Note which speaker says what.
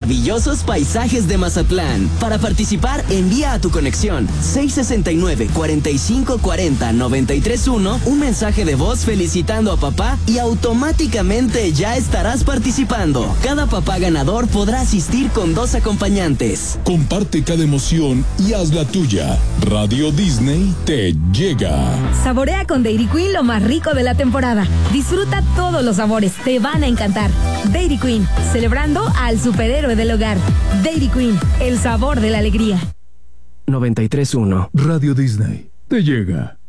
Speaker 1: maravillosos paisajes de Mazatlán. Para participar, envía a tu conexión 669-4540-931 un mensaje de voz felicitando a papá y automáticamente ya estarás participando. Cada papá ganador podrá asistir con 2 acompañantes.
Speaker 2: Comparte cada emoción y haz la tuya. Radio Disney te llega.
Speaker 3: Saborea con Dairy Queen lo más rico de la temporada. Disfruta todos los sabores, te van a encantar. Dairy Queen, celebrando al superhéroe del hogar. Dairy Queen, el sabor de la alegría.
Speaker 1: 93.1
Speaker 2: Radio Disney te llega.